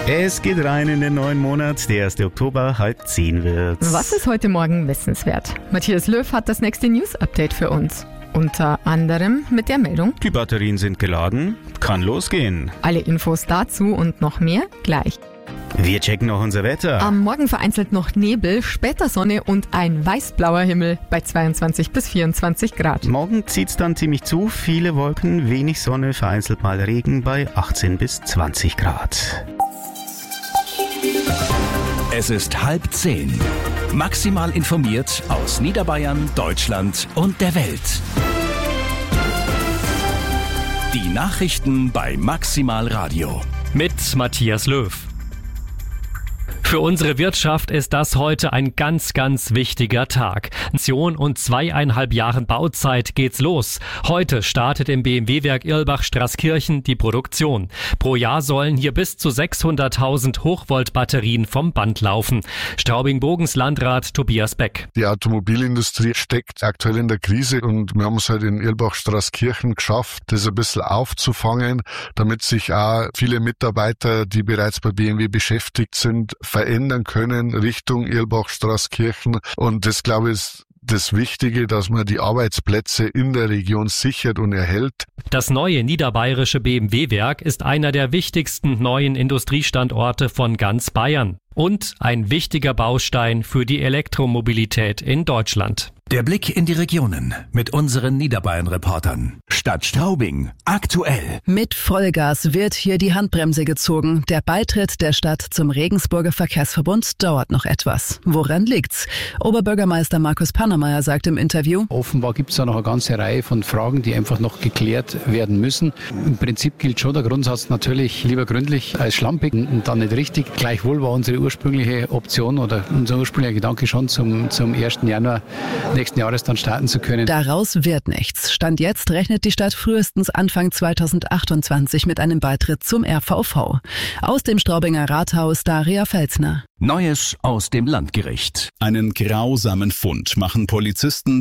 Es geht rein in den neuen Monat, der 1. Oktober, 9:30 wird. Was ist heute Morgen wissenswert? Matthias Löw hat das nächste News-Update für uns. Unter anderem mit der Meldung: Die Batterien sind geladen, kann losgehen. Alle Infos dazu und noch mehr gleich. Wir checken noch unser Wetter. Am Morgen vereinzelt noch Nebel, später Sonne und ein weißblauer Himmel bei 22 bis 24 Grad. Morgen zieht's dann ziemlich zu, viele Wolken, wenig Sonne, vereinzelt mal Regen bei 18 bis 20 Grad. Es ist 9:30. Maximal informiert aus Niederbayern, Deutschland und der Welt. Die Nachrichten bei Maximal Radio. Mit Matthias Löw. Für unsere Wirtschaft ist das heute ein ganz, ganz wichtiger Tag. Und 2,5 Jahren Bauzeit geht's los. Heute startet im BMW-Werk Irlbach-Straßkirchen die Produktion. Pro Jahr sollen hier bis zu 600.000 Hochvolt-Batterien vom Band laufen. Straubing-Bogens Landrat Tobias Beck. Die Automobilindustrie steckt aktuell in der Krise und wir haben es halt in Irlbach-Straßkirchen geschafft, das ein bisschen aufzufangen, damit sich auch viele Mitarbeiter, die bereits bei BMW beschäftigt sind, verändern können Richtung Irlbach-Straßkirchen. Und das, glaube ich, ist das Wichtige, dass man die Arbeitsplätze in der Region sichert und erhält. Das neue niederbayerische BMW-Werk ist einer der wichtigsten neuen Industriestandorte von ganz Bayern und ein wichtiger Baustein für die Elektromobilität in Deutschland. Der Blick in die Regionen mit unseren Niederbayern-Reportern. Stadt Straubing, aktuell. Mit Vollgas wird hier die Handbremse gezogen. Der Beitritt der Stadt zum Regensburger Verkehrsverbund dauert noch etwas. Woran liegt's? Oberbürgermeister Markus Pannermeier sagt im Interview: Offenbar gibt es da noch eine ganze Reihe von Fragen, die einfach noch geklärt werden müssen. Im Prinzip gilt schon der Grundsatz natürlich lieber gründlich als schlampig und dann nicht richtig. Gleichwohl war unsere ursprüngliche Option oder unser ursprünglicher Gedanke schon zum 1. Januar nächsten Jahres dann starten zu können. Daraus wird nichts. Stand jetzt rechnet die Stadt frühestens Anfang 2028 mit einem Beitritt zum RVV. Aus dem Straubinger Rathaus Daria Felsner. Neues aus dem Landgericht. Einen grausamen Fund machen Polizisten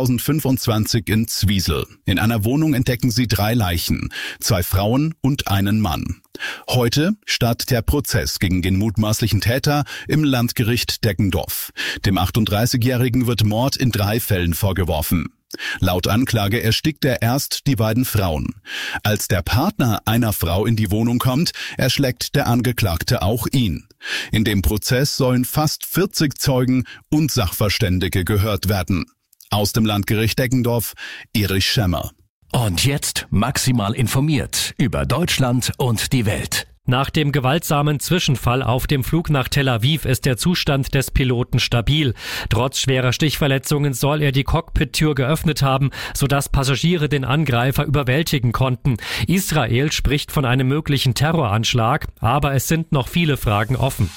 2025 in Zwiesel. In einer Wohnung entdecken sie 3 Leichen, 2 Frauen und einen Mann. Heute startet der Prozess gegen den mutmaßlichen Täter im Landgericht Deggendorf. Dem 38-Jährigen wird Mord in 3 Fällen vorgeworfen. Laut Anklage erstickt er erst die beiden Frauen. Als der Partner einer Frau in die Wohnung kommt, erschlägt der Angeklagte auch ihn. In dem Prozess sollen fast 40 Zeugen und Sachverständige gehört werden. Aus dem Landgericht Deggendorf, Erich Schemmer. Und jetzt maximal informiert über Deutschland und die Welt. Nach dem gewaltsamen Zwischenfall auf dem Flug nach Tel Aviv ist der Zustand des Piloten stabil. Trotz schwerer Stichverletzungen soll er die Cockpit-Tür geöffnet haben, sodass Passagiere den Angreifer überwältigen konnten. Israel spricht von einem möglichen Terroranschlag, aber es sind noch viele Fragen offen.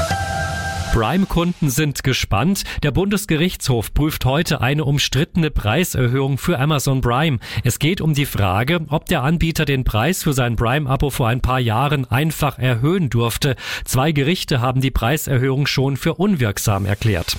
Prime-Kunden sind gespannt. Der Bundesgerichtshof prüft heute eine umstrittene Preiserhöhung für Amazon Prime. Es geht um die Frage, ob der Anbieter den Preis für sein Prime-Abo vor ein paar Jahren einfach erhöhen durfte. 2 Gerichte haben die Preiserhöhung schon für unwirksam erklärt.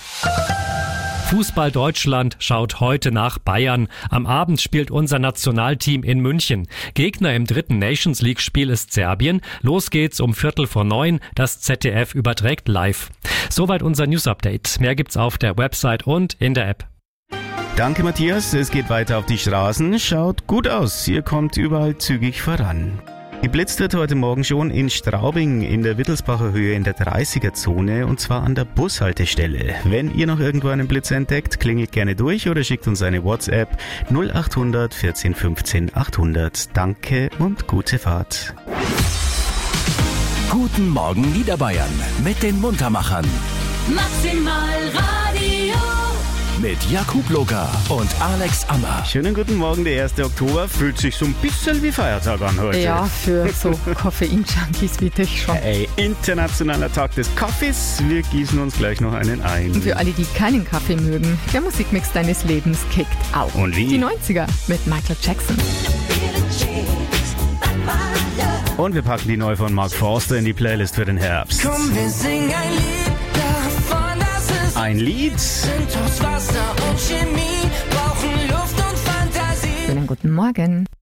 Fußball Deutschland schaut heute nach Bayern. Am Abend spielt unser Nationalteam in München. Gegner im 3. Nations League Spiel ist Serbien. Los geht's um 8:45. Das ZDF überträgt live. Soweit unser News Update. Mehr gibt's auf der Website und in der App. Danke, Matthias. Es geht weiter auf die Straßen. Schaut gut aus. Ihr kommt überall zügig voran. Geblitzt wird heute Morgen schon in Straubing in der Wittelsbacher Höhe in der 30er-Zone und zwar an der Bushaltestelle. Wenn ihr noch irgendwo einen Blitz entdeckt, klingelt gerne durch oder schickt uns eine WhatsApp 0800 14 15 800. Danke und gute Fahrt. Guten Morgen Niederbayern mit den Muntermachern. Maximal Radio. Mit Jakub Locker und Alex Ammer. Schönen guten Morgen, der 1. Oktober fühlt sich so ein bisschen wie Feiertag an heute. Ja, für so Koffein-Junkies wie dich schon. Internationaler Tag des Kaffees. Wir gießen uns gleich noch einen ein. Und für alle, die keinen Kaffee mögen, der Musikmix deines Lebens kickt auf. Und wie? Die 90er mit Michael Jackson. Und wir packen die neu von Mark Forster in die Playlist für den Herbst. Komm, wir singen ein Lied davon, dass es Ein Lied? sind aus Wasser und Chemie, brauchen Luft und Fantasie. Schönen guten Morgen.